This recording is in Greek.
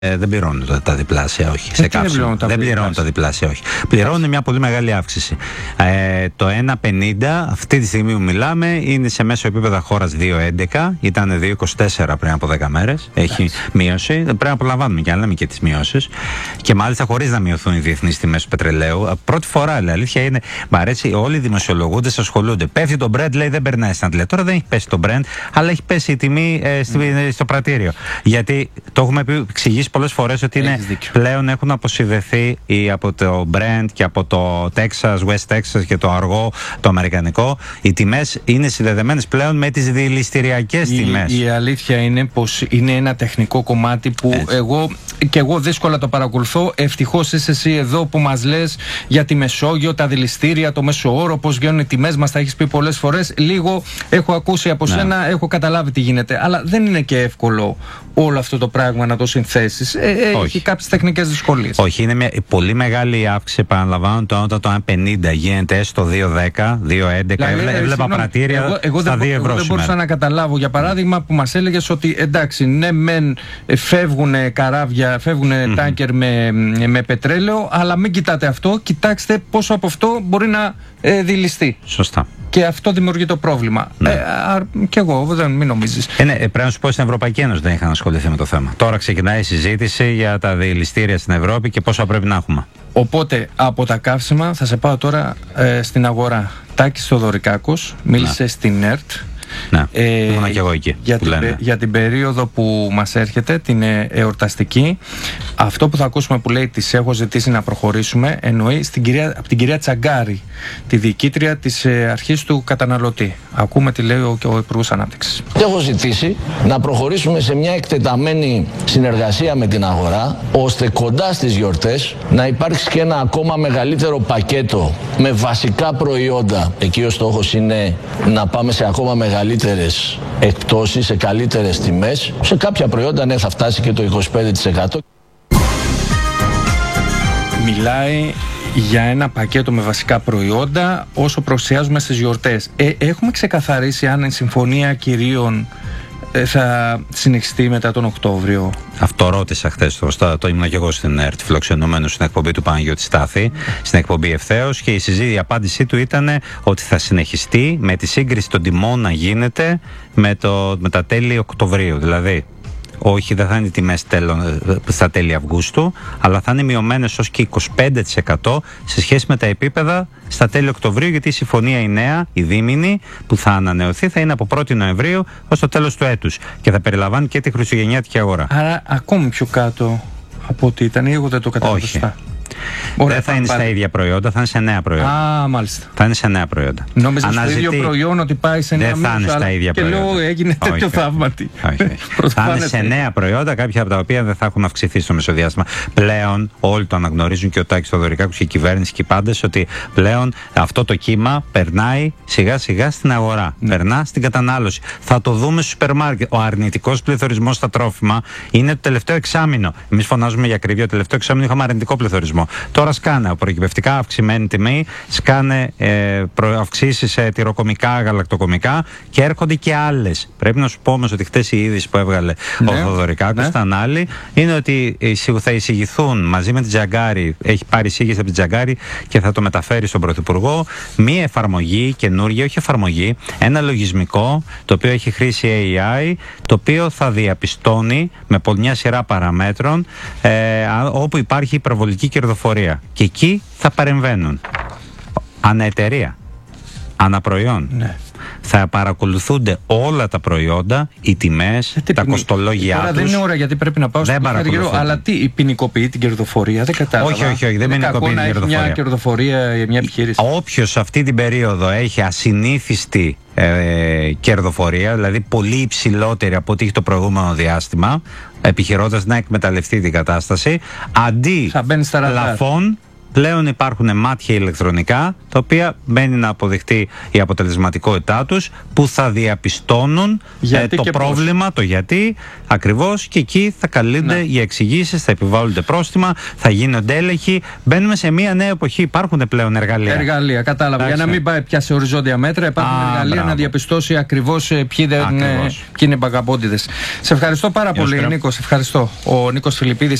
Δεν πληρώνουν τα διπλάσια, όχι. Σε κάψιμο. Δεν πληρώνουν τα διπλάσια, όχι. Πληρώνουν μια πολύ μεγάλη αύξηση. Το 1,50 αυτή τη στιγμή που μιλάμε είναι σε μέσο επίπεδο χώρας 2,11. Ήταν 2,24 πριν από 10 μέρες. Έχει μείωση. Πρέπει να απολαμβάνουμε και άλλα και τις μειώσεις. Και μάλιστα χωρίς να μειωθούν οι διεθνείς τιμές του πετρελαίου. Πρώτη φορά, η αλήθεια είναι, μ' αρέσει, όλοι οι δημοσιολογούντες ασχολούνται. Πέφτει το Brent, λέει δεν περνάει στην Αντλία. Τώρα δεν έχει πέσει το Brent, αλλά έχει πέσει η τιμή στο πρατήριο. Γιατί το έχουμε εξηγήσει πολλές φορές ότι πλέον έχουν αποσυνδεθεί από το Brent και από το Texas, West Texas και το αργό, το αμερικανικό. Οι τιμές είναι συνδεδεμένες πλέον με τις δηληστηριακές τιμές. Η αλήθεια είναι πως είναι ένα τεχνικό κομμάτι που εγώ δύσκολα το παρακολουθώ. Ευτυχώς είσαι εσύ εδώ που μας λες για τη Μεσόγειο, τα δηληστήρια, το μέσο όρο, πώς βγαίνουν οι τιμές μας, τα έχεις πει πολλές φορές. Λίγο έχω ακούσει από σένα, έχω καταλάβει τι γίνεται. Αλλά δεν είναι και εύκολο όλο αυτό το πράγμα να το συνθέσεις. Έχει κάποιες τεχνικές δυσκολίες. Όχι, είναι μια πολύ μεγάλη αύξηση. Επαναλαμβάνω, όταν το 1,50 γίνεται στο 2,10, 2,11. Έβλεπα πρατήρια στα 2 ευρώ. Δεν μπορούσα να καταλάβω, για παράδειγμα, που μας έλεγες ότι εντάξει, ναι, μεν φεύγουν καράβια, φεύγουν τάνκερ με πετρέλαιο, αλλά μην κοιτάτε αυτό. Κοιτάξτε πόσο από αυτό μπορεί να δηληστεί. Σωστά. Και αυτό δημιουργεί το πρόβλημα. Και εγώ, μην νομίζεις. Πρέπει να σου πω, στην Ευρωπαϊκή Ένωση δεν είχαν ασχοληθεί με το θέμα. Τώρα ξεκινάει η συζήτηση για τα δηληστήρια στην Ευρώπη και πόσα πρέπει να έχουμε. Οπότε από τα καύσιμα θα σε πάω τώρα στην αγορά. Τάκης Θοδωρικάκος μίλησε στην ΕΡΤ. Ναι, ήμουν και εγώ εκεί για την περίοδο που μας έρχεται, την εορταστική. Αυτό που θα ακούσουμε που λέει «Της έχω ζητήσει να προχωρήσουμε» εννοεί από την κυρία Τσαγκάρη, τη διοικήτρια της αρχής του καταναλωτή. Ακούμε τι λέει ο Υπουργός Ανάπτυξης. Έχω ζητήσει να προχωρήσουμε σε μια εκτεταμένη συνεργασία με την αγορά, ώστε κοντά στις γιορτές να υπάρξει και ένα ακόμα μεγαλύτερο πακέτο με βασικά προϊόντα. Εκεί ο στόχος είναι να πάμε σε ακόμα μεγαλύτερες εκπτώσεις, σε καλύτερες τιμές. Σε κάποια προϊόντα ναι, θα φτάσει και το 25%. Μιλάει για ένα πακέτο με βασικά προϊόντα όσο προσιάζουμε στις γιορτές. Έχουμε ξεκαθαρίσει αν η συμφωνία κυρίων θα συνεχιστεί μετά τον Οκτώβριο? Αυτό ρώτησα χθες. Το ήμουν και εγώ στην ΕΡΤ, φιλοξενούμενος στην εκπομπή του Παναγιώτη Στάθη, στην εκπομπή Ευθέως, και η απάντησή του ήταν ότι θα συνεχιστεί με τη σύγκριση των τιμών να γίνεται με τα τέλη Οκτωβρίου. Δηλαδή, όχι, δεν θα είναι οι τιμές στα τέλη Αυγούστου, αλλά θα είναι μειωμένες ως και 25% σε σχέση με τα επίπεδα στα τέλη Οκτωβρίου, γιατί η συμφωνία η νέα, η δίμηνη, που θα ανανεωθεί, θα είναι από 1η Νοεμβρίου ως το τέλος του έτους και θα περιλαμβάνει και τη χριστουγεννιάτικη αγορά. Άρα ακόμη πιο κάτω από ό,τι ήταν, ή εγώ δεν το κατάλαβα σωστά? Δεν θα είναι στα ίδια προϊόντα, θα είναι σε νέα προϊόντα. Μάλιστα. Θα είναι σε νέα προϊόντα. Νόμιζα στο ίδιο προϊόν ότι πάει σε νέα προϊόντα. Δεν θα είναι στα ίδια προϊόντα. Και λέω έγινε τέτοιο θαύμα. Θα είναι σε νέα προϊόντα, κάποια από τα οποία δεν θα έχουν αυξηθεί στο μεσοδιάστημα. Πλέον όλοι το αναγνωρίζουν, και ο Τάκης Θοδωρικάκος και η κυβέρνηση και οι πάντες, ότι πλέον αυτό το κύμα περνάει σιγά σιγά στην αγορά. Περνά στην κατανάλωση. Θα το δούμε στο σούπερ μάρκετ. Ο αρνητικός πληθωρισμός στα τρόφιμα είναι το τελευταίο εξάμηνο. Εμείς φωνάζουμε για ακρίβεια, το τελευταίο εξάμηνο είχαμε αρνητικό πληθωρισμό. Τώρα σκάνε από προκυπευτικά αυξημένη τιμή, σκάνε αυξήσεις σε τυροκομικά, γαλακτοκομικά, και έρχονται και άλλες. Πρέπει να σου πω όμως ότι χτες η είδηση που έβγαλε ο Θοδωρικάκος στα Ανάλη είναι ότι θα εισηγηθούν μαζί με την Τζαγκάρη, έχει πάρει εισήγηση από την Τζαγκάρη και θα το μεταφέρει στον Πρωθυπουργό, μία εφαρμογή καινούργια, όχι εφαρμογή, ένα λογισμικό το οποίο έχει χρήση AI, το οποίο θα διαπιστώνει με μια σειρά παραμέτρων όπου υπάρχει υπερβολική κερδοφορία, και εκεί θα παρεμβαίνουν ανά εταιρεία, ανά προϊόν. Ναι. Θα παρακολουθούνται όλα τα προϊόντα, οι τιμές, τα κοστολόγια τους. Δεν είναι ώρα, γιατί πρέπει να πάω στο περιεργείο. Αλλά τι, ποινικοποιεί την κερδοφορία? Δεν κατάλαβα. Όχι, δεν ποινικοποιεί την κερδοφορία. Μια κερδοφορία, μια επιχείρηση. Όποιος αυτή την περίοδο έχει ασυνήθιστη κερδοφορία, δηλαδή πολύ υψηλότερη από ό,τι έχει το προηγούμενο διάστημα, επιχειρώντας να εκμεταλλευτεί την κατάσταση, αντί λαφών πλέον υπάρχουν μάτια ηλεκτρονικά, τα οποία μπαίνει να αποδειχτεί η αποτελεσματικότητά τους, που θα διαπιστώνουν το πρόβλημα, το γιατί ακριβώς, και εκεί θα καλύπτονται οι εξηγήσεις, θα επιβάλλονται πρόστιμα, θα γίνονται έλεγχοι. Μπαίνουμε σε μια νέα εποχή. Υπάρχουν πλέον εργαλεία. Εργαλεία, κατάλαβα. Για να μην πάει πια σε οριζόντια μέτρα, υπάρχουν εργαλεία να διαπιστώσει ακριβώς ποιοι είναι οι βαγαμπόντιδες. Σε ευχαριστώ πάρα πολύ, Νίκο. Σε ευχαριστώ. Ο Νίκος Φιλιππίδης.